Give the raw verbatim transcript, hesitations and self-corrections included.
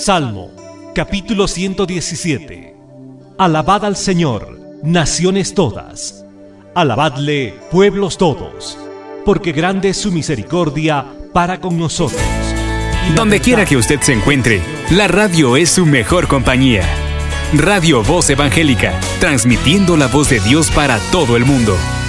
Salmo, capítulo ciento diecisiete. Alabad al Señor, naciones todas. Alabadle, pueblos todos, porque grande es su misericordia para con nosotros. Donde quiera que usted se encuentre, la radio es su mejor compañía. Radio Voz Evangélica, transmitiendo la voz de Dios para todo el mundo.